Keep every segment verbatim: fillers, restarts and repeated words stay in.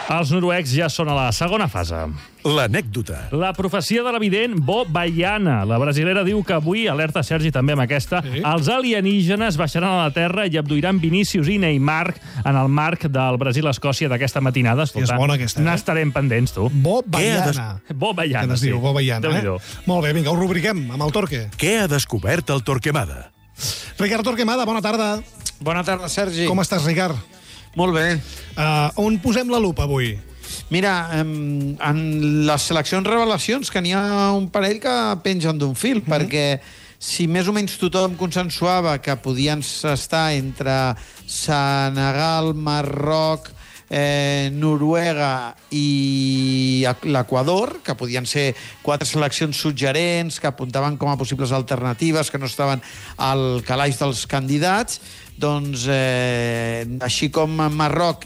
Els noruecs ja són a la segona fase. L'anècdota. La profecia de l'evident Bo Baiana. La brasilera diu que avui, alerta Sergi també amb aquesta, sí. els alienígenes baixaran a la Terra i abduiran Vinícius i Neymar en el marc del Brasil-Escòcia d'aquesta matinada. Escolta, és bona aquesta, eh? N'estarem pendents, tu. Bo Baiana. Bo Baiana, que es diu, sí. Bo Baiana, eh? Molt bé, vinga, ho rubriquem amb el Torque. Què ha descobert el Torquemada? Ricard Torquemada, bona tarda. Bona tarda, Sergi. Com estàs, Ricard? Molt bé. Uh, on posem la lupa avui? Mira, en, en les seleccions revelacions, que n'hi ha un parell que pengen d'un fil, mm-hmm. perquè si més o menys tothom consensuava que podien estar entre Senegal, Marroc, eh, Noruega i l'Equador, que podien ser quatre seleccions suggerents, que apuntaven com a possibles alternatives, que no estaven al calaix dels candidats, doncs, eh, així com Marroc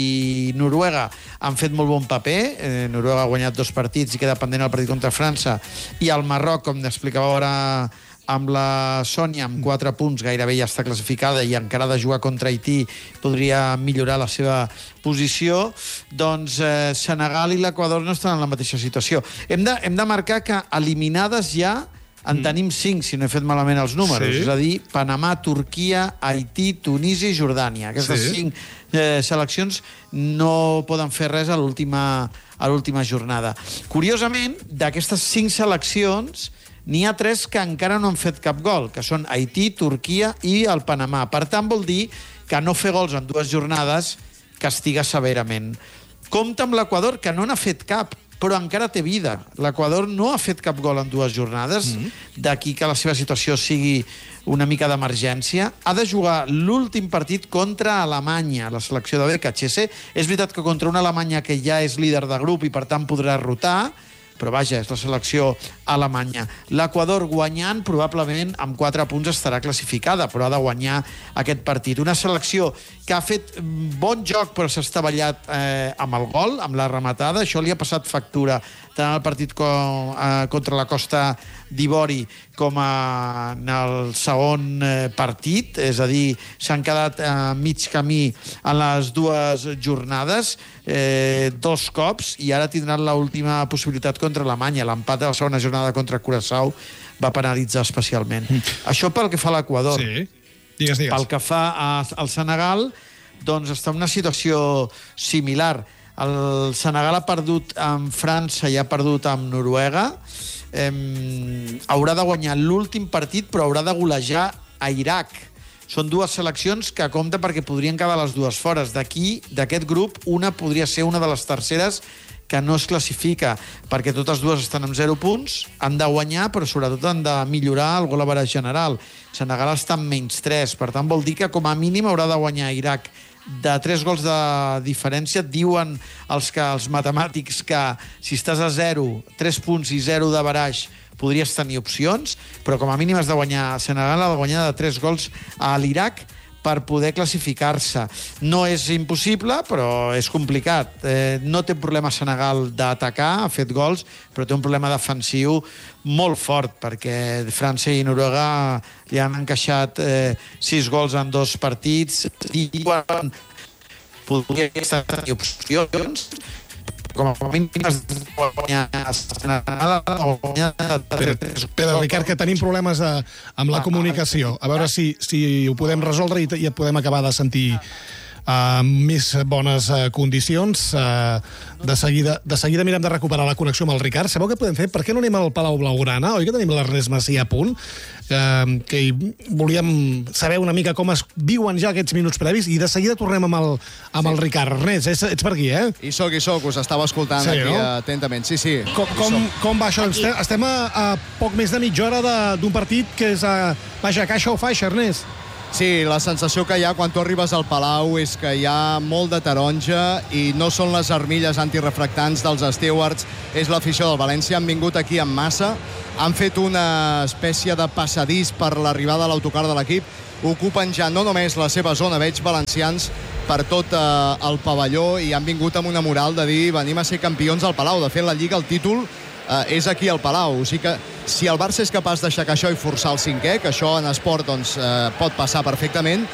i Noruega han fet molt bon paper, eh, Noruega ha guanyat dos partits i queda pendent el partit contra França, i el Marroc, com explicava ara amb la Sònia, amb quatre punts gairebé ja està classificada i encara ha de jugar contra Haití podria millorar la seva posició, doncs eh, Senegal i l'Equador no estan en la mateixa situació. Hem de, hem de marcar que eliminades ja en mm. tenim cinc, si no he fet malament els números. Sí. És a dir, Panamà, Turquia, Haití, Tunísia i Jordània. Aquestes sí. cinc eh, seleccions no poden fer res a l'última a l'última jornada. Curiosament, d'aquestes cinc seleccions, n'hi ha tres que encara no han fet cap gol, que són Haití, Turquia i el Panamà. Per tant, vol dir que no fer gols en dues jornades castiga severament. Compte amb l'Equador, que no n'ha fet cap, però encara té vida. L'Equador no ha fet cap gol en dues jornades, mm-hmm. d'aquí que la seva situació sigui una mica d'emergència. Ha de jugar l'últim partit contra Alemanya, la selecció de B K H S. És veritat que contra una Alemanya que ja és líder de grup i per tant podrà rotar, però vaja, és la selecció alemanya. L'Equador guanyant, probablement amb quatre punts estarà classificada, però ha de guanyar aquest partit. Una selecció que ha fet bon joc, però s'ha estavellat eh, amb el gol, amb la rematada. Això li ha passat factura tant al partit com, eh, contra la Costa d'Ivori com a, en el segon eh, partit, és a dir, s'han quedat a eh, mig camí en les dues jornades, eh, dos cops, i ara tindran l'última possibilitat contra Alemanya. L'empat de la segona jornada contra Curaçao va penalitzar especialment. Mm. Això pel que fa a l'Equador. Sí, digues, digues. Pel que fa a, al Senegal, doncs està en una situació similar. El Senegal ha perdut amb França i ha perdut amb Noruega. Eh, haurà de guanyar l'últim partit, però haurà de golejar a Iraq. Són dues seleccions que compta perquè podrien quedar les dues fores. D'aquí, d'aquest grup, una podria ser una de les terceres que no es classifica, perquè totes dues estan amb zero punts, han de guanyar, però sobretot han de millorar el gol average general. Senegal està amb menys tres, per tant vol dir que com a mínim haurà de guanyar Iraq de tres gols de diferència. Diuen els, que, els matemàtics que si estàs a zero, tres punts i zero d'average, podries tenir opcions, però com a mínim has de guanyar. Senegal ha de guanyar de tres gols a l'Iraq per poder classificar-se. No és impossible, però és complicat. Eh, no té problema Senegal d'atacar, ha fet gols, però té un problema defensiu molt fort, perquè França i Noruega li han encaixat eh, sis gols en dos partits. Diuen podria tenir opcions, com a mínim has de guanyar Espera, Ricard, que tenim problemes a, amb la comunicació. A veure si, si ho podem resoldre i, i podem acabar de sentir uh, més bones uh, condicions. Uh, de, seguida, de seguida mirem de recuperar la connexió amb el Ricard. Sabeu què podem fer? Per què no anem al Palau Blaugrana? Oi que tenim l'Ernest Macià a punt? Uh, que volíem saber una mica com es viuen ja aquests minuts previs i de seguida tornem amb el, amb sí. el Ricard. Ernest, ets, ets per aquí, eh? Hi soc, hi soc, us estava escoltant sí, aquí no? atentament. Sí, sí. Com, com, com va això? Estem, estem a, a poc més de mitja hora d'un partit que és a... Vaja, caixa o faixa, Ernest? Sí, la sensació que hi ha quan tu arribes al Palau és que hi ha molt de taronja i no són les armilles antirefractants dels stewards, és l'afició del València. Han vingut aquí en massa, han fet una espècie de passadís per l'arribada a l'autocar de l'equip, ocupen ja no només la seva zona, veig valencians per tot eh, el pavelló i han vingut amb una moral de dir venim a ser campions al Palau. De fet, la Lliga, el títol, eh, és aquí al Palau. O sigui que si el Barça és capaç d'aixecar això i forçar el cinquè, que això en esport doncs, eh, pot passar perfectament,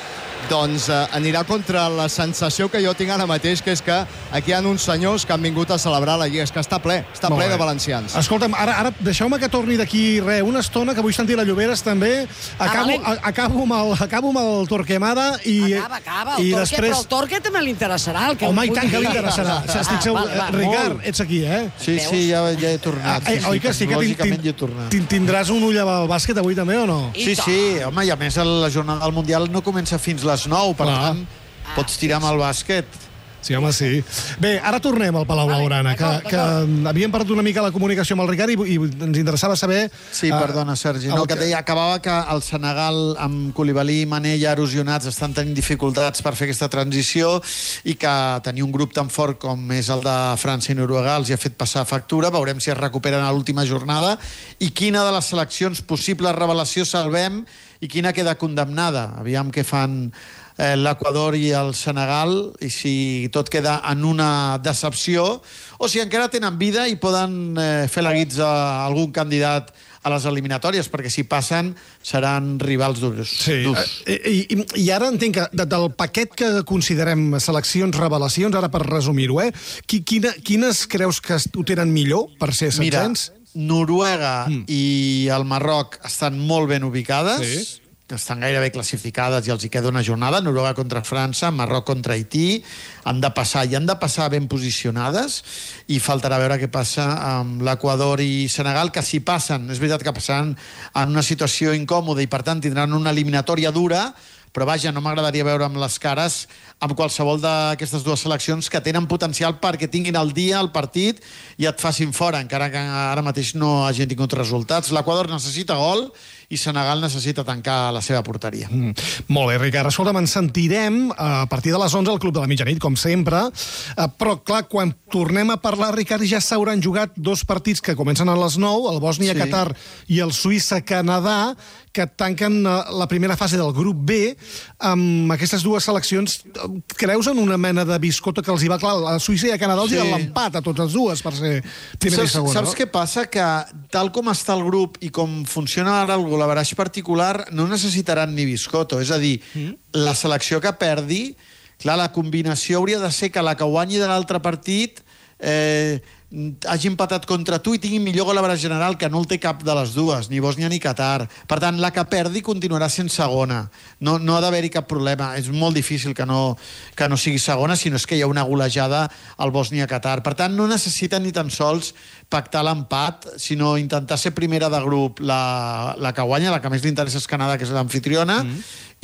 doncs eh, anirà contra la sensació que jo tinc ara mateix, que és que aquí hi ha uns senyors que han vingut a celebrar la Lliga. És que està ple, està Molt ple bé. de valencians. Escolta'm, ara, ara deixeu-me que torni d'aquí re, una estona, que vull sentir la Lloberes també. Acabo, Ah, a, acabo, amb el, acabo amb el Torquemada i, Acaba, acaba. El i Torque, després... Però el Torque també li interessarà. El que Home, i vulgui tant que li dir. interessarà. Estic segur. va, va. Ricard, ets aquí, eh? Sí, sí, ja, ja he tornat. Eh, Sí, oi que sí que tin- lògicament tin- hi he tornat. tin- tindràs un ull al bàsquet avui també o no? Sí, sí, home, i a més la jornada del Mundial no comença fins les nou, per Clar. tant, pots tirar amb el bàsquet. Sí, home, sí. Bé, ara tornem al Palau Blaugrana, que, que havíem perdut una mica la comunicació amb el Ricard i, i ens interessava saber... Sí, perdona, Sergi. No, que deia, acabava que el Senegal amb Koulibaly i Mané ja erosionats estan tenint dificultats per fer aquesta transició i que tenir un grup tan fort com és el de França i Noruega els hi ha fet passar factura. Veurem si es recuperen a l'última jornada i quina de les seleccions possibles revelació salvem i quina queda condemnada. Aviam què fan eh, l'Equador i el Senegal i si tot queda en una decepció o si encara tenen vida i poden eh, fer la guitza a algun candidat a les eliminatòries, perquè si passen seran rivals durs. Sí, durs. eh, i, i, i ara entenc que de, del paquet que considerem seleccions, revelacions, ara per resumir-ho, eh? Qui, quina, quines creus que ho tenen millor per ser Mira, setzents? Noruega mm. i el Marroc estan molt ben ubicades, Sí. que estan gairebé classificades i els hi queda una jornada, Noruega contra França, Marroc contra Haití, han de passar, i han de passar ben posicionades, i faltarà veure què passa amb l'Equador i Senegal, que si passen, és veritat que passaran en una situació incòmoda i per tant tindran una eliminatòria dura, però vaja, no m'agradaria veure amb les cares amb qualsevol d'aquestes dues seleccions que tenen potencial perquè tinguin el dia, el partit, i et facin fora, encara que ara mateix no hagin tingut resultats. L'Equador necessita gol i Senegal necessita tancar la seva porteria. Mm. Molt bé, Ricard. Escolta'm, ens sentirem a partir de les onze al Club de la Mitjanit, com sempre, eh, però, clar, quan tornem a parlar, Ricard, ja s'hauran jugat dos partits que comencen a les nou, el Bòsnia-Qatar i el Suïssa-Canadà, que tanquen eh, la primera fase del grup B. Amb aquestes dues seleccions, creus en una mena de biscota que els hi va clar? A Suïssa i a Canadà els hi Sí. va l'empat a totes dues per ser primera Saps, i segona. saps què passa? Que tal com està el grup i com funciona ara el golaveraix particular, no necessitaran ni biscoto. És a dir, mm. la selecció que perdi, clar, la combinació hauria de ser que la que guanyi de l'altre partit eh, hagi empatat contra tu i tingui millor golaveraix general, que no el té cap de les dues, ni Bòsnia ni Qatar. Per tant, la que perdi continuarà sent segona. No, no ha d'haver-hi cap problema. És molt difícil que no, que no sigui segona, sinó és que hi ha una golejada al Bòsnia-Qatar. Per tant, no necessita ni tan sols pactar l'empat, sinó intentar ser primera de grup la, la que guanya, la que més li interessa és Canadà, que és l'anfitriona, mm.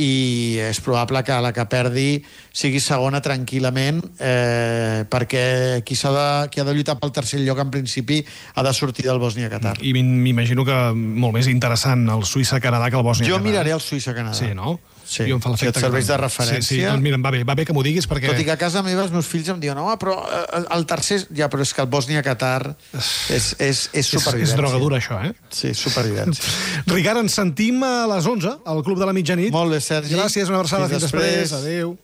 i és probable que la que perdi sigui segona tranquil·lament, eh, perquè qui, s'ha de, qui ha de lluitar pel tercer lloc, en principi, ha de sortir del Bòsnia-Qatar. I m'imagino que molt més interessant el Suïssa-Canadà que el Bòsnia-Canadà. Jo miraré el Suïssa-Canadà. Sí, no? Sí. Jo em fa Si et serveix de referència. Sí, sí, doncs mira, va bé, va bé que m'ho diguis perquè... Tot i que a casa meva els meus fills em diuen home, però eh, el tercer... Ja, però és que el Bòsnia-Qatar és, és, és és, supervivència. és drogadura, això, eh? Sí, supervivència. Ricard, ens sentim a les onze al Club de la Mitjanit. Molt bé, Sergi. Gràcies, una abraçada. Fins Fins després. després. Adéu.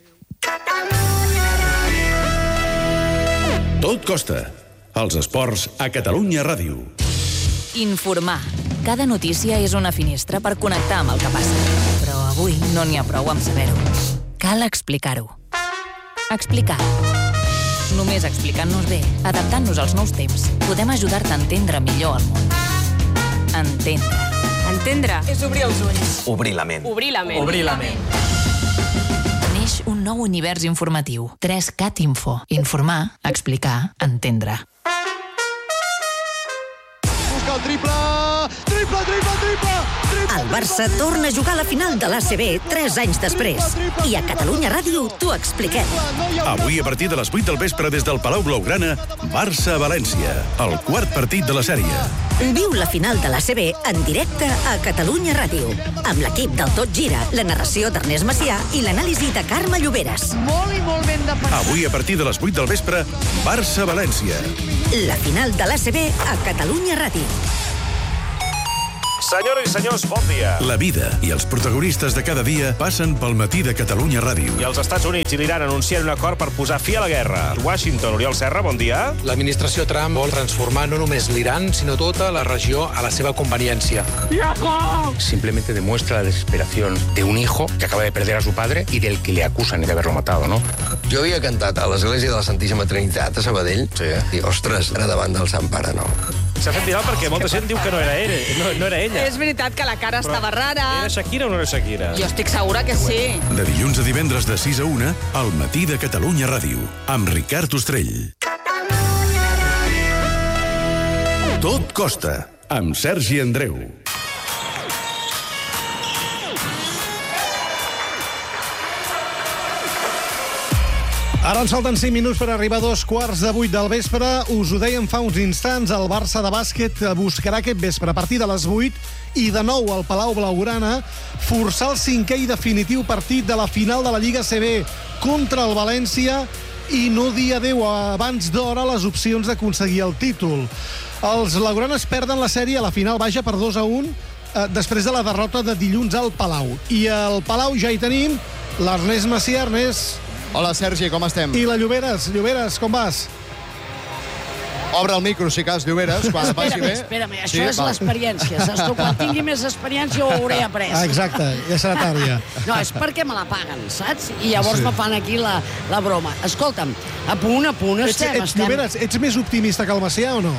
Tot costa. Els esports a Catalunya Ràdio. Informar. Cada notícia és una finestra per connectar amb el que passa. Però avui no n'hi ha prou amb saber-ho. Cal explicar-ho. Explicar. Només explicant-nos bé, adaptant-nos als nous temps, podem ajudar-te a entendre millor el món. Entendre. Entendre És obrir els ulls. Obrir la ment. Obrir la ment. Obrir la ment. Neix un nou univers informatiu. tres cat Info. Informar, explicar, entendre. Busca el triple! Triple, triple, triple! El Barça torna a jugar a la final de l'A C B tres anys després. I a Catalunya Ràdio t'ho expliquem. Avui, a partir de les vuit del vespre, des del Palau Blaugrana, Barça-València, el quart partit de la sèrie. Viu la final de l'A C B en directe a Catalunya Ràdio. Amb l'equip del Tot Gira, la narració d'Ernest Macià i l'anàlisi de Carme Lloberes. Molt i molt ben defensat. Avui, a partir de les vuit del vespre, Barça-València. La final de l'A C B a Catalunya Ràdio. Senyores i senyors, bon dia. La vida i els protagonistes de cada dia passen pel matí de Catalunya Ràdio. I els Estats Units i l'Iran anuncien un acord per posar fi a la guerra. Washington, Oriol Serra, bon dia. L'administració Trump vol transformar no només l'Iran, sinó tota la regió a la seva conveniència. Simplemente demuestra la desesperación de un hijo que acaba de perder a su padre y del que le acusan de haberlo matado, ¿no? Jo havia cantat a l'església de la Santíssima Trinitat a Sabadell. Sí. I, ostres, ara davant del Sant Pare, no. S'ha fet viral perquè molta gent diu que no era ella. No, no era ella. És veritat que la cara Però estava rara. Era Shakira o no era Shakira? Jo estic segura que sí. De dilluns a divendres de sis a una, al matí de Catalunya Ràdio, amb Ricard Ostrell. Tot costa, amb Sergi Andreu. Ara ens falten cinc minuts per arribar a dos quarts de vuit del vespre. Us ho dèiem fa uns instants, el Barça de bàsquet buscarà aquest vespre a partir de les vuit i de nou al Palau Blaugrana forçar el cinquè i definitiu partit de la final de la Lliga A C B contra el València i no dir adéu abans d'hora les opcions d'aconseguir el títol. Els blaugranes perden la sèrie a la final baixa per dos a un eh, després de la derrota de dilluns al Palau. I al Palau ja hi tenim l'Ernest Macià. Ernest... Hola, Sergi, com estem? I la Lloberes. Lloberes, com vas? Obre el micro, si cas, Lloberes, quan et vagi bé. Espérame, espérame, això sí, és l'experiència, saps tu? Quan tingui més experiència ho hauré après. Ah, exacte, ja serà tard, ja. No, és perquè me la paguen, saps? I llavors sí. me fan aquí la, la broma. Escolta'm, a punt, a punt ets, estem. Ets, estem... Lloberes, ets més optimista que el Macià o no?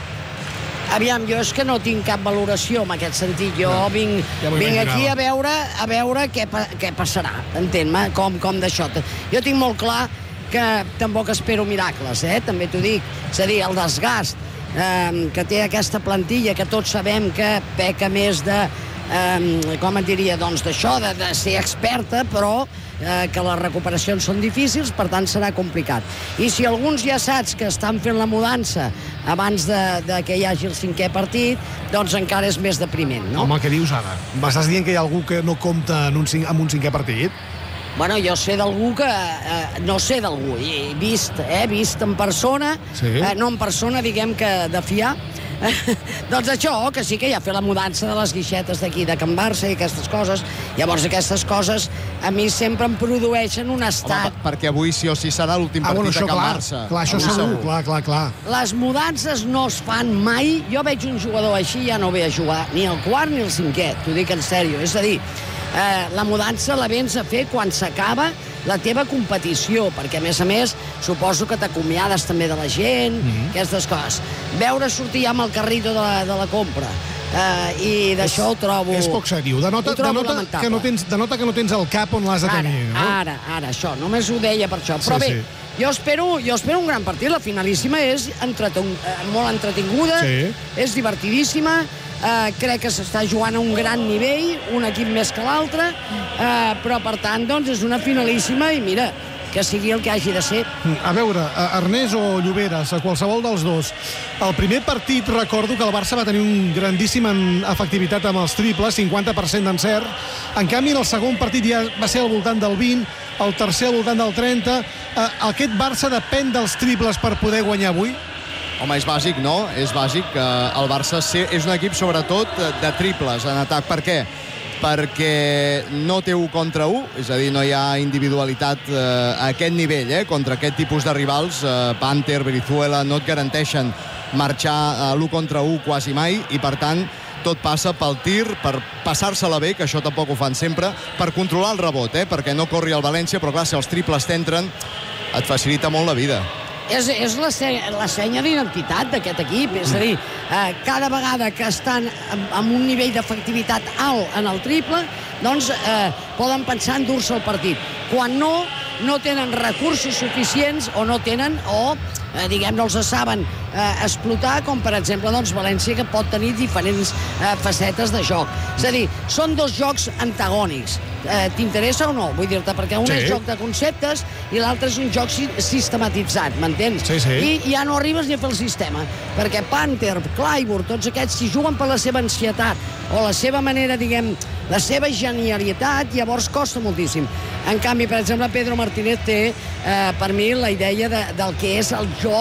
Aviam, jo és que no tinc cap valoració en aquest sentit. Jo no, vinc, ja vinc aquí a veure a veure què, què passarà, entén-me, com, com d'això. Jo tinc molt clar que tampoc espero miracles, eh? També t'ho dic. És a dir, el desgast eh, que té aquesta plantilla, que tots sabem que peca més de, eh, com et diria, doncs d'això, de, de ser experta, però eh, que les recuperacions són difícils, per tant serà complicat. I si alguns ja saps que estan fent la mudança abans de, de que hi hagi el cinquè partit, doncs encara és més depriment, no? Home, què dius ara? M'estàs dient que hi ha algú que no compta en un, amb un cinquè partit? Bueno, jo sé d'algú que... Eh, no sé d'algú, he vist, eh, vist en persona, sí. eh, no en persona, diguem que de fiar, doncs això, que sí que ja ha fet la mudança de les guixetes d'aquí, de Can Barça i aquestes coses. Llavors aquestes coses a mi sempre em produeixen un estat... Home, perquè avui sí o sí serà l'últim ah, partit bueno, a Can clar, Barça. Clar, això segur, segur, clar, clar, clar. Les mudances no es fan mai. Jo veig un jugador així, ja no ve a jugar ni el quart ni el cinquè, t'ho dic en sèrio. És a dir, eh, la mudança la vens a fer quan s'acaba la teva competició, perquè a més a més suposo que t'acomiades també de la gent, mm-hmm. aquestes coses. Veure sortir ja amb el carrito de la, de la compra, eh, i d'això ho trobo... És poc seriós. Denota, denota, que no tens, denota que no tens el cap on l'has de tenir, ara, no? Ara, ara, això. Només ho deia per això. Però sí, bé, sí. Jo espero, jo espero un gran partit. La finalíssima és entreten, eh, molt entretinguda, sí. És divertidíssima, eh, crec que s'està jugant a un gran nivell, un equip més que l'altre, eh, però per tant, doncs, és una finalíssima i mira, que sigui el que hagi de ser. A veure, Ernest o Lloberes, a qualsevol dels dos. El primer partit, recordo que el Barça va tenir un grandíssima efectivitat amb els triples, cinquanta per cent d'encert. En canvi, en el segon partit ja va ser al voltant del vint, el tercer al voltant del trenta. Aquest Barça depèn dels triples per poder guanyar avui? Home, és bàsic, no? És bàsic que el Barça és un equip, sobretot, de triples en atac. Per què? Perquè no té un contra un, és a dir, no hi ha individualitat eh, a aquest nivell, eh, contra aquest tipus de rivals. Eh, Panther, Brizuela, no et garanteixen marxar a l'u contra un quasi mai, i per tant tot passa pel tir, per passar-se-la bé, que això tampoc ho fan sempre, per controlar el rebot, eh, perquè no corri el València, però clar, si els triples t'entren, et facilita molt la vida. És, és la, se, la senya d'identitat d'aquest equip, és a dir, eh, cada vegada que estan amb, amb un nivell d'efectivitat alt en el triple, doncs eh, poden pensar en dur-se el partit. Quan no, no tenen recursos suficients o no tenen, o eh, diguem, no els saben eh, explotar, com per exemple doncs, València, que pot tenir diferents eh, facetes de joc. És a dir, són dos jocs antagònics. Eh, T'interessa o no? Vull dir-te, perquè un sí. és joc de conceptes i l'altre és un joc sistematitzat, m'entens? Sí, sí. I ja no arribes ni a fer el sistema, perquè Panther, Clyburn, tots aquests, si juguen per la seva ansietat o la seva manera, diguem, la seva genialitat, llavors costa moltíssim. En canvi, per exemple, Pedro Martínez té, eh, per mi, la idea de, del que és el joc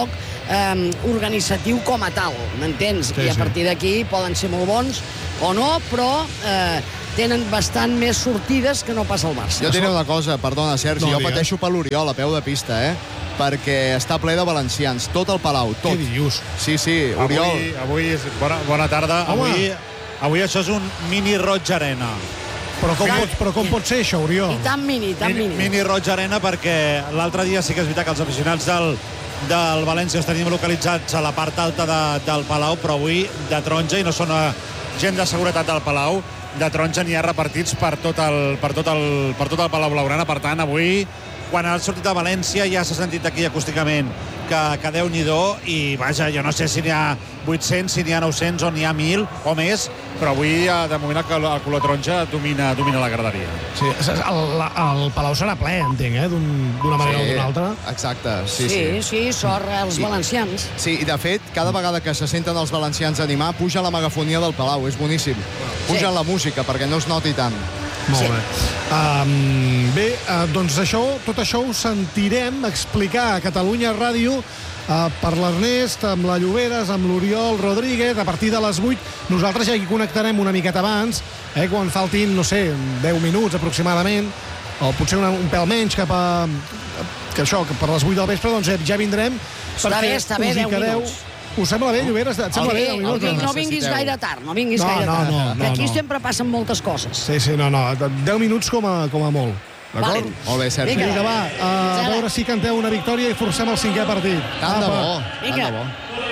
eh, organitzatiu com a tal, m'entens? Sí, I a sí. partir d'aquí poden ser molt bons o no, però eh, tenen bastant més sortides que no passa el Barça. Jo diré una cosa, perdona, Sergi, No, jo digues. pateixo per l'Oriol a peu de pista, eh? Perquè està ple de valencians, tot el Palau, tot. Què dius? Sí, sí, Oriol. Avui, avui és bona, bona tarda. Home. Avui, avui això és un mini Roig Arena. Però com, pot, però com pot ser això, Oriol? I tan mini, tan Mini, mini. mini Roig Arena perquè l'altre dia sí que és veritat que els aficionats del, del València els teníem localitzats a la part alta de, del Palau, però avui de taronja, i no són eh, gent de seguretat del Palau, de taronja n'hi ha repartits per tot el, per tot el, per tot el Palau Blaugrana. Per tant, avui, quan ha sortit de València, ja s'ha sentit aquí acústicament que, que Déu-n'hi-do, i vaja, jo no sé si n'hi ha vuit-cents, si n'hi ha nou-cents o n'hi ha mil o més, però avui, eh, de moment, el, col- el color taronja domina, domina la graderia. Sí, el, el Palau serà ple, entenc, eh? D'un- d'una manera o d'una altra. Exacte, sí, Sí, sí. sí, sort als I- valencians. Sí, i de fet, cada vegada que se senten els valencians a animar, puja la megafonia del Palau, és boníssim. Puja Sí. la música, perquè no es noti tant. Molt Sí. bé. Um, bé, uh, doncs això, tot això ho sentirem explicar a Catalunya Ràdio uh, per l'Ernest, amb la Lloberes, amb l'Oriol Rodríguez, a partir de les vuit. Nosaltres ja hi connectarem una miqueta abans, eh, quan faltin, no sé, deu minuts aproximadament, o potser una, un pèl menys cap a... que això, que per les vuit del vespre, doncs ja, ja vindrem. Està bé, està bé, us hi deu quedeu. minuts. Us sembla bé, Lloberes? Et sembla Sí, bé? deu minuts? no, no necessiteu. vinguis gaire tard, no vinguis No, gaire no, tard. no, no, que aquí no. sempre passen moltes coses. Sí, sí, no, no. deu minuts com a, com a molt. D'acord? Vale. Molt bé, Sergi. Vinga. Vinga, va, a Fins ara. veure si canteu una victòria i forcem el cinquè partit. Tant de Apa. bo, tant Vinga. de bo.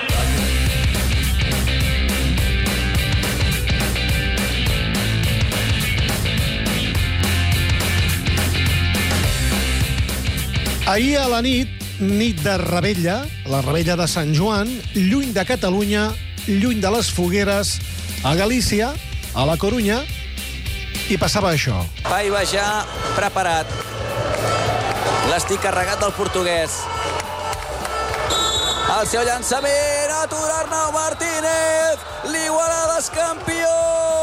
Ahir a la nit, nit de Rebella, la Rebella de Sant Joan, lluny de Catalunya, lluny de les fogueres, a Galícia, a la Corunya, i passava això. Vaig baixar preparat. L'estic carregat del portuguès. El seu llançament, aturar-Arnau Martínez. L'Igualada és campió!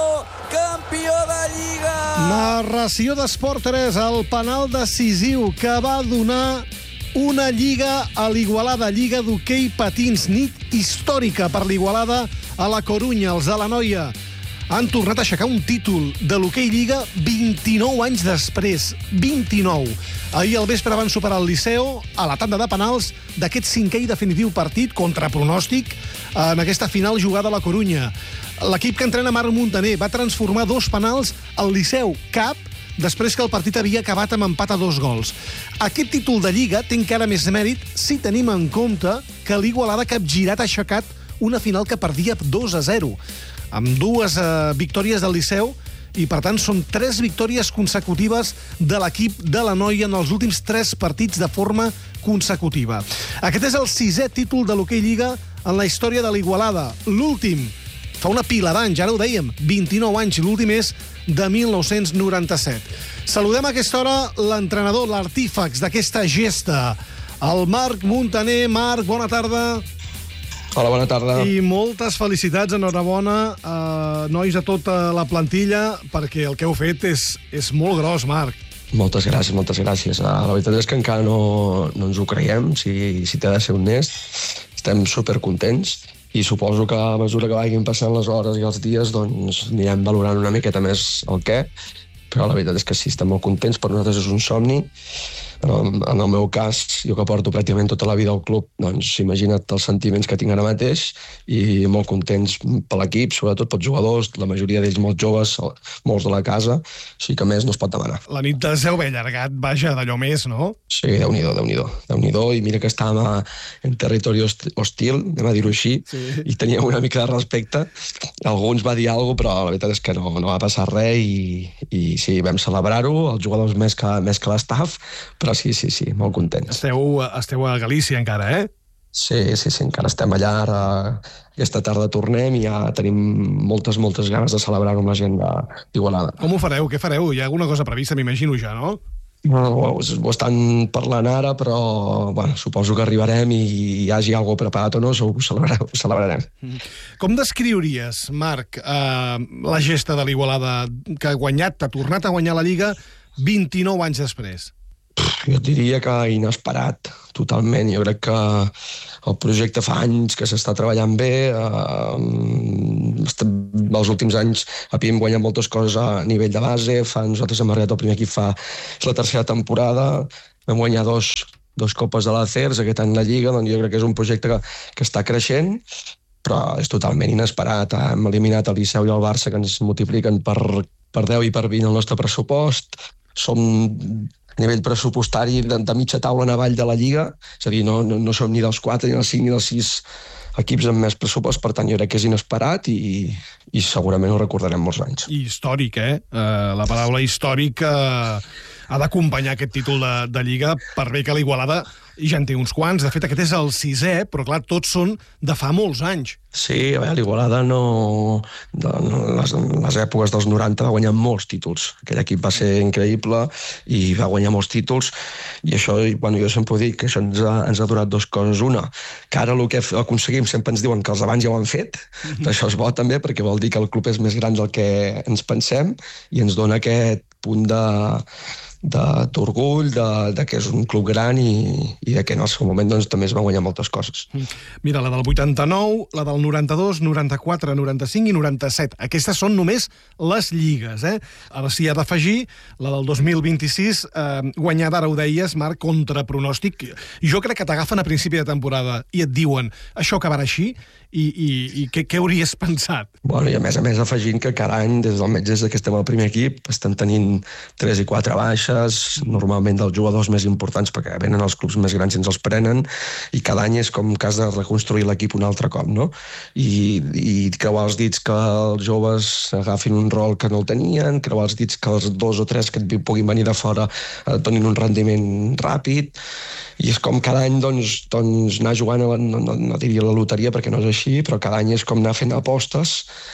Campió de Lliga! Narració d'Esport tres, el penal decisiu que va donar una lliga a l'Igualada, Lliga d'hoquei patins, nit històrica per l'Igualada a la Corunya. Els de la Noia han tornat a aixecar un títol de l'hoquei Lliga vint-i-nou anys després. vint-i-nou. Ahir al vespre van superar el Liceo a la tanda de penals d'aquest cinquè i definitiu partit contra pronòstic en aquesta final jugada a la Corunya. L'equip que entrena Marc Muntaner va transformar dos penals al Liceu cap després que el partit havia acabat amb empat a dos gols. Aquest títol de Lliga té encara més mèrit si tenim en compte que l'Igualada capgirat ha aixecat una final que perdia dos a zero, amb dues eh, victòries del Liceu, i per tant són tres victòries consecutives de l'equip de la Noia en els últims tres partits de forma consecutiva. Aquest és el sisè títol de l'hoquei Lliga en la història de l'Igualada. L'últim fa una pila d'anys, ara ho dèiem, vint-i-nou anys, l'últim és de mil nou-cents noranta-set. Saludem a aquesta hora l'entrenador, l'artífex d'aquesta gesta, el Marc Muntaner. Marc, bona tarda. Hola, bona tarda. I moltes felicitats, enhorabona, eh, nois, a tota la plantilla, perquè el que heu fet és, és molt gros, Marc. Moltes gràcies, moltes gràcies. Uh, la veritat és que encara no, no ens ho creiem, si, si t'he de ser honest. Estem supercontents i suposo que a mesura que vagin passant les hores i els dies doncs anirem valorant una miqueta més el què, però la veritat és que sí, estem molt contents, per nosaltres és un somni. En el meu cas, jo que porto pràcticament tota la vida al club, doncs imagina't els sentiments que tinc ara mateix i molt contents per l'equip, sobretot pels jugadors, la majoria d'ells molt joves, molts de la casa, així que més no es pot demanar. La nit de seu ben llargat, vaja, d'allò més, no? Sí, Déu-n'hi-do, Déu-n'hi-do, Déu-n'hi-do, i mira que estàvem a, en territori hostil, anem a dir-ho així, sí. I teníem una mica de respecte. Algú ens va dir alguna cosa, però la veritat és que no, no va passar res i, i sí, vam celebrar-ho, els jugadors més que, més que l'estaf, però sí, sí, sí, molt contents. Esteu, esteu a Galícia encara, eh? Sí, sí, sí, encara estem allà, ara aquesta tarda tornem i ja tenim moltes, moltes ganes de celebrar-ho amb la gent d'Igualada. Com ho fareu? Què fareu? Hi ha alguna cosa prevista, m'imagino ja, no? No, ho, ho estan parlant ara, però bueno, suposo que arribarem i hi hagi alguna cosa preparat o no, segur que ho celebrarem. Ho celebrarem. Com descriuries, Marc, eh, la gesta de l'Igualada que ha guanyat, ha tornat a guanyar la Lliga vint-i-nou anys després? jo et diria que inesperat, totalment. Jo crec que el projecte fa anys que s'està treballant bé, eh, els últims anys havíem guanyat moltes coses a nivell de base, fa, nosaltres hem arribat al primer equip fa la tercera temporada, vam guanyar dos, dos copes de la C E R S, aquest any la Lliga, doncs jo crec que és un projecte que, que està creixent, però és totalment inesperat. Hem eliminat el Liceu i el Barça, que ens multipliquen per, per deu i per vint el nostre pressupost. Som a nivell pressupostari de, de mitja taula en avall de la Lliga, és a dir, no, no, no som ni dels quatre, ni dels cinc, ni dels sis equips amb més pressupost, per tant jo crec que és inesperat i, i segurament ho recordarem molts anys. I històric, eh? Uh, la paraula històric uh, ha d'acompanyar aquest títol de, de Lliga, per bé que l'Igualada ja en té uns quants. De fet, aquest és el sisè, però clar, tots són de fa molts anys. Sí, a veure, l'Igualada no... De, no les, les èpoques dels noranta va guanyar molts títols. Aquell equip va ser increïble i va guanyar molts títols, i això, bueno, jo sempre ho dic, que això ens ha, ens ha durat dues coses. Una, que ara el que aconseguim sempre ens diuen que els abans ja ho han fet, mm-hmm. però això és bo també, perquè vol dir que el club és més gran del que ens pensem i ens dona aquest punt de... d'orgull, de, de que és un club gran i, i de que en el seu moment doncs, també es van guanyar moltes coses. Mira, la del vuitanta-nou, la del noranta-dos, noranta-quatre, noranta-cinc i noranta-set. Aquestes són només les lligues, eh? Ara sí ha d'afegir la del dos mil vint-i-sis, eh, guanyada, ara ho deies, Marc, contra pronòstic. Jo crec que t'agafen a principi de temporada i et diuen això acabarà així, i, i, i què, què hauries pensat? Bueno, i a més a més afegint que cada any, des del des que estem al primer equip, estan tenint tres i quatre baixes, normalment dels jugadors més importants, perquè venen els clubs més grans i ens els prenen, i cada any és com que has de reconstruir l'equip un altre cop, no? I, i creuar els dits que els joves agafin un rol que no el tenien, creuar els dits que els dos o tres que et puguin venir de fora eh, donin un rendiment ràpid, i és com cada any doncs, doncs anar jugant, a la, no, no, no diria la loteria perquè no és així, però cada any és com anar fent apostes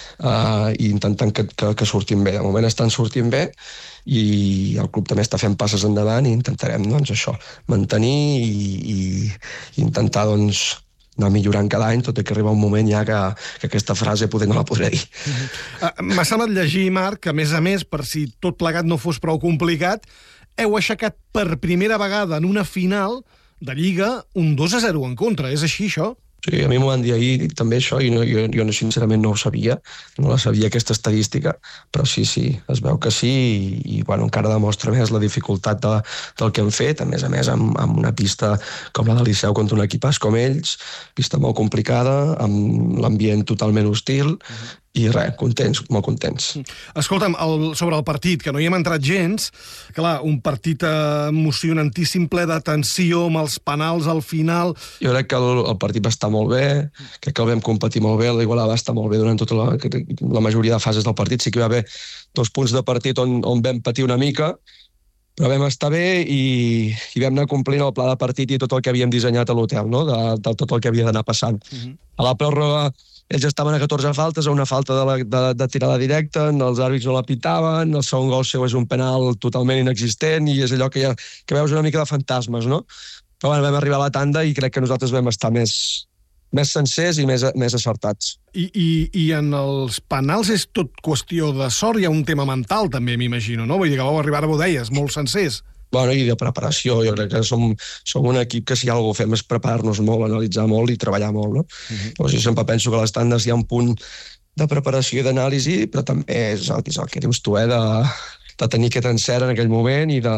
eh, i intentant que, que, que surtin bé. De moment estan sortint bé i el club també està fent passes endavant i intentarem doncs, això, mantenir i, i, i intentar doncs, anar millorant cada any, tot i que arriba un moment ja que, que aquesta frase poder no la podré dir. Uh, M'ha semblat llegir, Marc, que a més a més, per si tot plegat no fos prou complicat, heu aixecat per primera vegada en una final de Lliga un dos a zero en contra. És així, això? Sí, a mi m'ho van dir ahir també això, i no, jo, jo sincerament no ho sabia, no la sabia aquesta estadística, però sí, sí, es veu que sí, i, i bueno, encara demostra més la dificultat de, del que hem fet, a més a més amb, amb una pista com la de Liceu contra un equipàs com ells, pista molt complicada, amb l'ambient totalment hostil, uh-huh. i res, contents, molt contents. Escolta'm, el, sobre el partit, que no hi hem entrat gens, clar, un partit emocionantíssim, ple de tensió, amb els penals al final... Jo crec que el, el partit va estar molt bé, crec que el vam competir molt bé, l'Igualada va estar molt bé durant tota la, la majoria de fases del partit. Sí que hi va haver dos punts de partit on, on vam patir una mica, però vam estar bé i, i vam anar complint el pla de partit i tot el que havíem dissenyat a l'hotel, no? de, de tot el que havia d'anar passant. Uh-huh. A la pròrroga ells estaven a catorze faltes, a una falta de, la, de, de tirada directa, els àrbits no la pitaven, el segon gol seu és un penal totalment inexistent i és allò que, ja, que veus una mica de fantasmes, no? Però bueno, vam arribar a la tanda i crec que nosaltres vam estar més, més sencers i més, més acertats. I, i, I en els penals és tot qüestió de sort, hi ha un tema mental també, m'imagino, no? Vull dir que vau arribar, ara ho deies, molt sencers. Bueno, i de preparació, jo crec que som, som un equip que si alguna cosa fem és preparar-nos molt, analitzar molt i treballar molt, no? Uh-huh. Llavors, jo sempre penso que a les tandes hi ha un punt de preparació i d'anàlisi, però també és el, és el que dius tu, eh, de, de tenir aquest encert en aquell moment i de,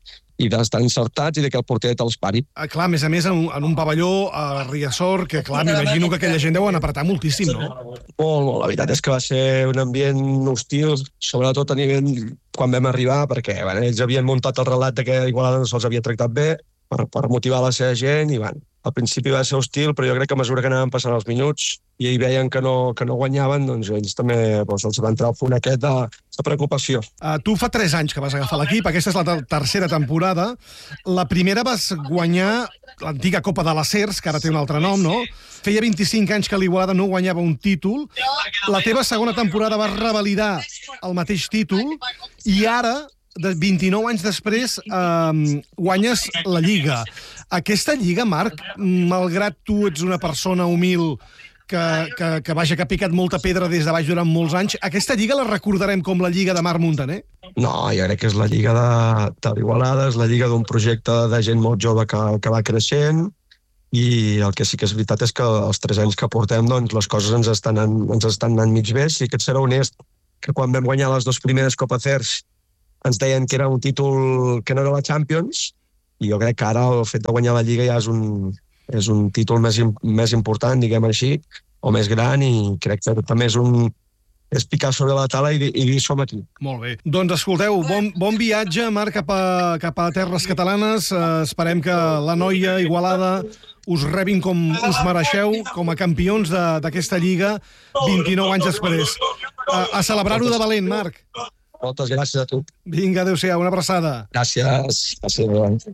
i d'estar encertats i de que el porter te'ls pari. Ah, clar, a més a més, en un, en un pavelló a Riazor, que clar, m'imagino que aquella gent deuen apretar moltíssim, no? Molt, molt. La veritat és que va ser un ambient hostil, sobretot a nivell quan vam arribar, perquè bueno, ells havien muntat el relat de que Igualada no se'ls havia tractat bé per, per motivar la seva gent i bueno, al principi va ser hostil, però jo crec que a mesura que anaven passant els minuts i ells veien que no, que no guanyaven, doncs ells també doncs, els va entrar el punt aquest de, de preocupació. Uh, tu fa tres anys que vas agafar l'equip, aquesta és la tercera temporada. La primera vas guanyar l'antiga Copa de la C E R S, que ara té un altre nom, no? Feia vint-i-cinc anys que l'Igualada no guanyava un títol. La teva segona temporada vas revalidar el mateix títol i ara, de vint-i-nou anys després, eh, guanyes la Lliga. Aquesta Lliga, Marc, malgrat tu ets una persona humil que, que, que, vaja, que ha picat molta pedra des de baix durant molts anys. Aquesta lliga la recordarem com la lliga de Marc Muntaner? No, jo crec que és la lliga de, de l'Igualada, és la lliga d'un projecte de gent molt jove que, que va creixent, i el que sí que és veritat és que els tres anys que portem, doncs, les coses ens estan, en, ens estan anant mig bé. Sí que et serà honest que quan vam guanyar les dues primeres Copa Cers ens deien que era un títol que no era la Champions, i jo crec que ara el fet de guanyar la Lliga ja és un, és un títol més, més important, diguem així, o més gran, i crec que també és un és picar sobre la tala i, i dir som aquí. Molt bé. Doncs escolteu, bon, bon viatge, Marc, cap a, cap a terres catalanes. Uh, esperem que la noia Igualada us rebin com us mereixeu, com a campions d'aquesta lliga, vint-i-nou anys després. Uh, a celebrar-ho de valent, Marc. Moltes gràcies a tu. Vinga, adéu-siau, una abraçada. Gràcies. Gràcies.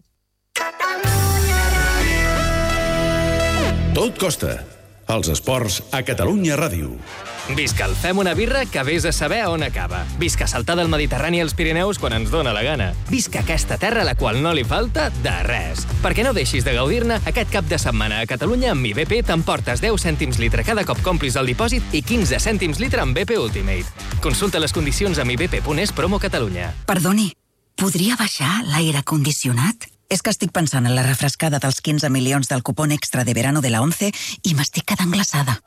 Tot costa. Els esports a Catalunya Ràdio. Visca el Fem una birra que vés a saber on acaba. Visca saltar del Mediterrani als Pirineus quan ens dóna la gana. Visca aquesta terra a la qual no li falta de res. Perquè no deixis de gaudir-ne, aquest cap de setmana a Catalunya amb I B P t'emportes deu cèntims litre cada cop complis el dipòsit i quinze cèntims litre amb B P Ultimate. Consulta les condicions amb i b p punt es promo Catalunya. Perdoni, podria baixar l'aire condicionat? És que estic pensant en la refrescada dels quinze milions del cupón extra de verano de la ONCE i m'estic quedant glaçada.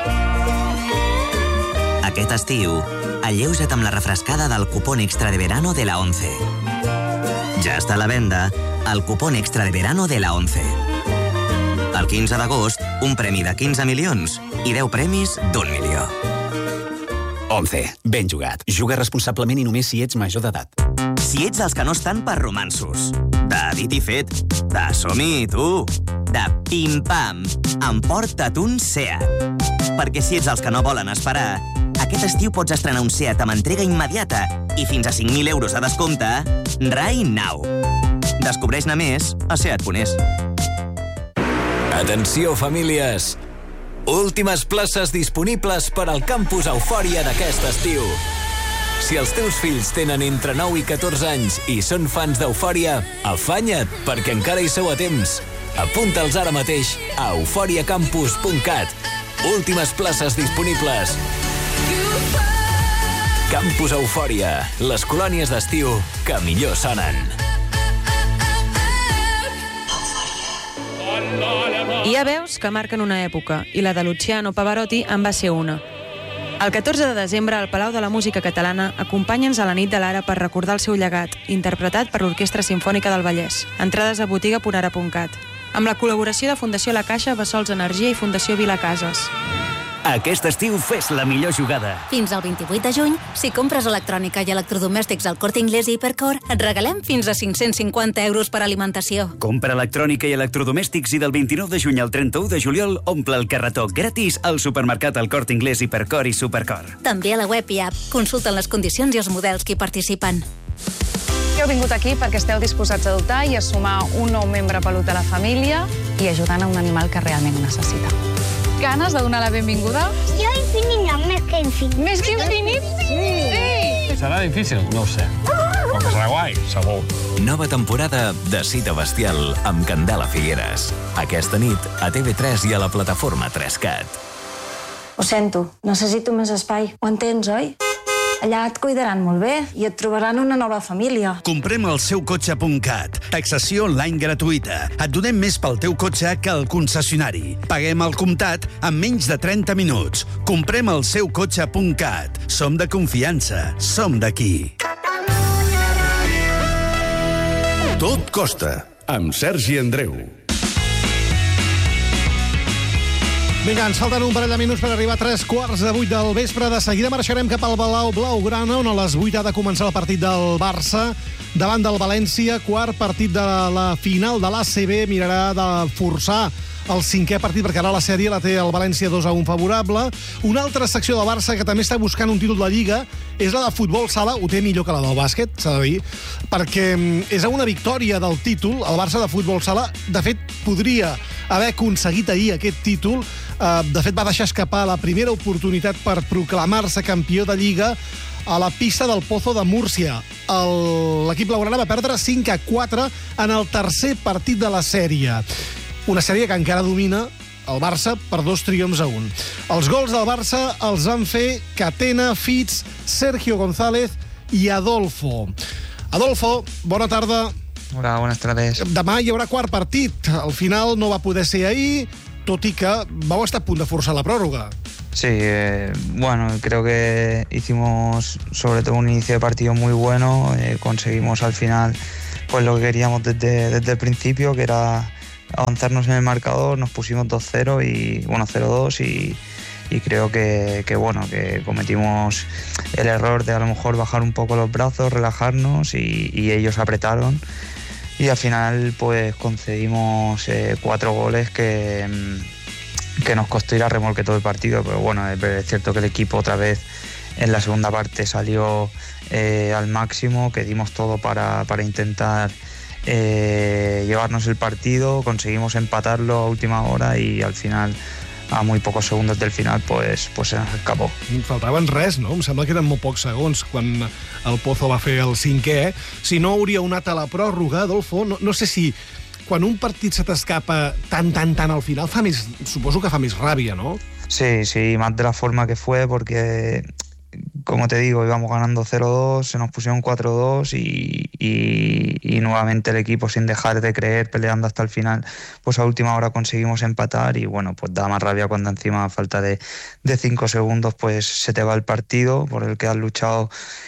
Aquest estiu, alleuja't amb la refrescada del cupón extra de verano de la ONCE. Ja està a la venda el cupón extra de verano de la ONCE. El quinze d'agost, un premi de quinze milions i deu premis d'un milió. ONCE. Ben jugat. Juga responsablement i només si ets major d'edat. Si ets els que no estan per romansos, de dit i fet, de som-hi, tu, de pim-pam, emporta't un SEAT. Perquè si ets els que no volen esperar, aquest estiu pots estrenar un SEAT amb entrega immediata i fins a cinc mil euros a descompte right now. Descobreix-ne més a seat punt es. Atenció, famílies! Últimes places disponibles per al campus Eufòria d'aquest estiu. Si els teus fills tenen entre nou i catorze anys i són fans d'Eufòria, afanya't, perquè encara hi sou a temps. Apunta'ls ara mateix a eufòria campus punt cat. Últimes places disponibles. Campus Eufòria, les colònies d'estiu que millor sonen. Hi ha veus que marquen una època, i la de Luciano Pavarotti en va ser una. El catorze de desembre, al Palau de la Música Catalana, acompanya'ns a la nit de l'Ara per recordar el seu llegat, interpretat per l'Orquestra Simfònica del Vallès. Entrades a botiga punt ara punt cat. Amb la col·laboració de Fundació La Caixa, Bessols Energia i Fundació Vila Cases. Aquest estiu fes la millor jugada. Fins al vint-i-vuit de juny, si compres electrònica i electrodomèstics al Corte Inglés i Hipercor, et regalem fins a cinc-cents cinquanta euros per alimentació. Compra electrònica i electrodomèstics i del vint-i-nou de juny al trenta-u de juliol omple el carretó gratis al supermercat al Corte Inglés, Hipercor i Supercor. També a la web i app. Consulten les condicions i els models que hi participen. Heu vingut aquí perquè esteu disposats a adoptar i a sumar un nou membre pelut a la família i ajudant a un animal que realment ho necessita. Ganes de donar la benvinguda? Jo infinit no, més que infinit. Més que infinit? Sí! Sí! Serà difícil? No ho sé. Però que serà guai, segur. Nova temporada de Cita Bestial amb Candela Figueres. Aquesta nit a T V tres i a la plataforma tres cat. Ho sento, necessito més espai. Ho entens, oi? Allà et cuidaran molt bé i et trobaran una nova família. Comprem el seu cotxe punt cat. Taxació online gratuïta. Et donem més pel teu cotxe que al concessionari. Paguem al comptat en menys de trenta minuts. Comprem el seu cotxe punt cat. Som de confiança. Som d'aquí. Tot costa, amb Sergi Andreu. Vinga, ens falten un parell de minuts per arribar a tres quarts de vuit del vespre. De seguida marxarem cap al Palau Blaugrana, on a les vuit ha de començar el partit del Barça davant del València. Quart partit de la final de l'A C B. Mirarà de forçar el cinquè partit, perquè ara la sèrie la té el València dos a un favorable. Una altra secció del Barça que també està buscant un títol de Lliga és la de futbol sala. Ho té millor que la del bàsquet, s'ha de dir, perquè és a una victòria del títol. El Barça de futbol sala, de fet, podria haver aconseguit ahir aquest títol. De fet, va deixar escapar la primera oportunitat per proclamar-se campió de Lliga a la pista del Pozo de Múrcia. L'equip blaugrana va perdre cinc a quatre en el tercer partit de la sèrie. Una sèrie que encara domina el Barça per dos triomfs a un. Els gols del Barça els van fer Catena, Fitz, Sergio González i Adolfo. Adolfo, bona tarda. Hola, buenas tardes. Demà hi haurà quart partit. Al final no va poder ser ahir, tot i que vau estar a punt de forçar la pròrroga. Sí, eh, bueno, creo que hicimos sobre todo un inicio de partido muy bueno. Eh, conseguimos al final pues lo que queríamos desde, desde el principio, que era avanzarnos en el marcador. Nos pusimos dos cero y bueno, cero dos y, y creo que, que bueno, que cometimos el error de a lo mejor bajar un poco los brazos, relajarnos y, y ellos apretaron. Y al final pues concedimos eh, cuatro goles que, que nos costó ir a remolque todo el partido, pero bueno, es cierto que el equipo otra vez en la segunda parte salió eh, al máximo, que dimos todo para, para intentar eh, llevarnos el partido, conseguimos empatarlo a última hora y al final, a muy pocos segundos del final, pues, pues se nos escapó. Faltaven res, no? Em sembla que eren molt pocs segons quan el Pozo va fer el cinquè. Si no, hauríeu anat a la pròrroga, Adolfo. No, no sé si quan un partit se t'escapa tan, tan, tan al final, fa més, suposo que fa més ràbia, ¿no? Sí, sí, más de la forma que fue, porque, como te digo, íbamos ganando cero dos, se nos pusieron cuatro dos y, y, y nuevamente el equipo, sin dejar de creer, peleando hasta el final, pues a última hora conseguimos empatar y bueno, pues da más rabia cuando encima a falta de, de cinco segundos pues se te va el partido por el que has luchado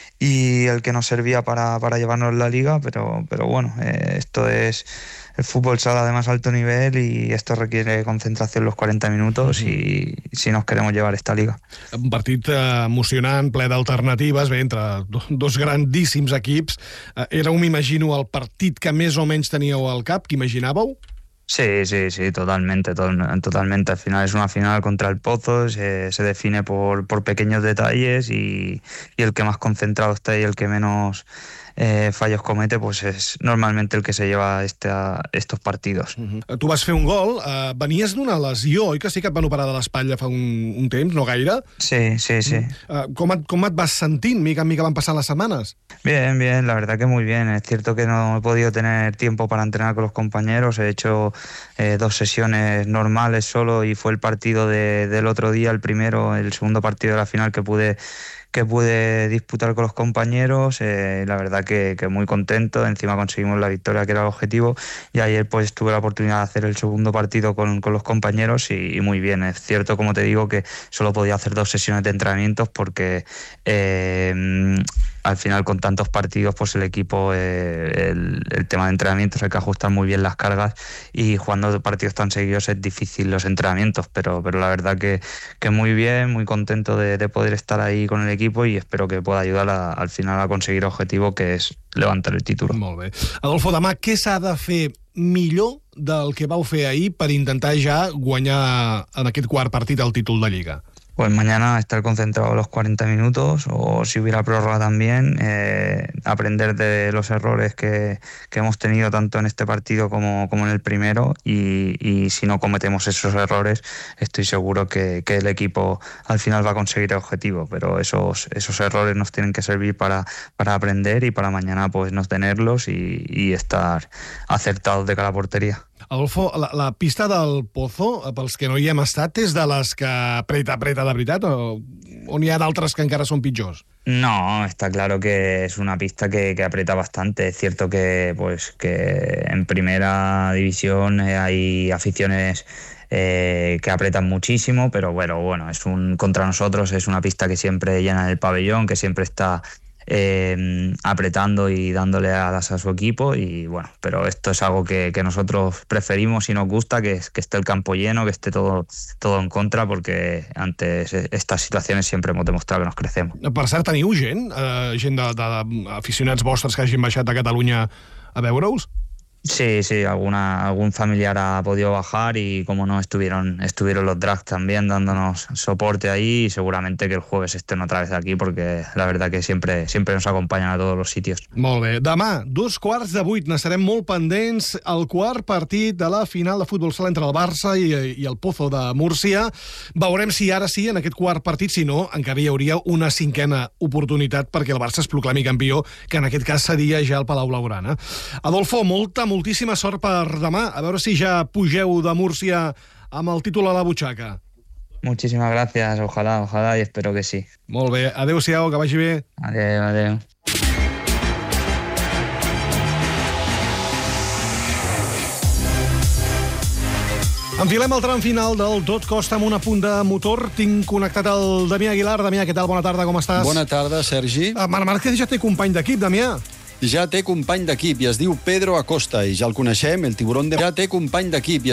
y el que nos servía para, para llevarnos la liga, pero, pero bueno, eh, esto es... El fútbol sala de más alto nivel y esto requiere concentración los cuarenta minutos i si nos queremos llevar esta liga. Un partit emocionant, ple d'alternatives, bé, entre dos grandíssims equips. Era, m'imagino, el partit que més o menys teníeu al cap, que imaginàveu? Sí, sí, sí, totalmente, to totalmente. Al final es una final contra el Pozo, se, se define por, por pequeños detalles y, y el que más concentrado está y el que menos eh, fallos comete, pues es normalmente el que se lleva este, a, estos partidos. Uh-huh. Tu vas fer un gol, uh, venies d'una lesió, oi que sí que et van operar de l'espatlla fa un, un temps, no gaire? Sí, sí, sí. Uh, com, et, com et vas sentint, mica en mica van passant les setmanes? Bien, bien, la verdad que muy bien. Es cierto que no he podido tener tiempo para entrenar con los compañeros, he hecho eh, dos sesiones normales solo y fue el partido de, del otro día, el primero, el segundo partido de la final que pude que pude disputar con los compañeros, eh, la verdad que, que muy contento, encima conseguimos la victoria que era el objetivo y ayer pues tuve la oportunidad de hacer el segundo partido con, con los compañeros y, y muy bien. Es cierto, como te digo, que solo podía hacer dos sesiones de entrenamientos porque eh, al final con tantos partidos pues el equipo, eh, el, el tema de entrenamientos hay que ajustar muy bien las cargas y jugando partidos tan seguidos es difícil los entrenamientos, pero, pero la verdad que, que muy bien, muy contento de, de poder estar ahí con el equipo y espero que pueda ayudar a, al final a conseguir el objetivo que es levantar el título. Molt bé. Adolfo, demà què s'ha de fer millor del que vau fer ahir per intentar ja guanyar en aquest quart partit el títol de Lliga? Pues mañana estar concentrado los cuarenta minutos o si hubiera prórroga también, eh, aprender de los errores que, que hemos tenido tanto en este partido como, como en el primero y, y si no cometemos esos errores estoy seguro que, que el equipo al final va a conseguir el objetivo, pero esos, esos errores nos tienen que servir para, para aprender y para mañana pues no tenerlos y, y estar acertados de cara a portería. Adolfo, la, la pista del Pozo, pels que no hi hem estat, és de les que apreta, apreta de veritat o, o n'hi ha d'altres que encara són pitjors? No, está claro que es una pista que, que aprieta bastante. Es cierto que, pues, que en primera división eh, hay aficiones eh, que apretan muchísimo, pero bueno, bueno, es un contra nosotros es una pista que siempre llena el pabellón, que siempre está Eh, apretando y dándole alas a su equipo y bueno, pero esto es algo que, que nosotros preferimos y nos gusta, que, que esté el campo lleno, que esté todo, todo en contra, porque ante estas situaciones siempre hemos demostrado que nos crecemos. Per cert, teniu gent, eh, gent d'aficionats vostres que hagin baixat a Catalunya a veure-us? Sí, sí, alguna, algún familiar ha podido bajar y como no estuvieron estuvieron los drags también dándonos soporte ahí y seguramente que el jueves estén otra vez aquí porque la verdad que siempre, siempre nos acompañan a todos los sitios. Molt bé. Demà, dos quarts de vuit, n'estarem molt pendents al quart partit de la final de futbol sala entre el Barça i, i el Pozo de Múrcia. Veurem si ara sí, en aquest quart partit, si no, encara hi hauria una cinquena oportunitat perquè el Barça es proclami campió, que en aquest cas seria ja el Palau Blaugrana. Adolfo, molta, moltíssima sort per demà. A veure si ja pugeu de Múrcia amb el títol a la butxaca. Muchísimas gracias, ojalá, ojalá, y espero que sí. Molt bé, adeu-siau, que vagi bé. Adeu, adeu. Enfilem el tram final del Tot Costa amb un apunt de motor. Tinc connectat el Damià Aguilar. Damià, què tal? Bona tarda, com estàs? Bona tarda, Sergi. Uh, Marc Márquez ja té company d'equip, Damià. Ja té company d'equip i es diu Pedro Acosta i ja el coneixem, el tiburón de... Ja té company d'equip i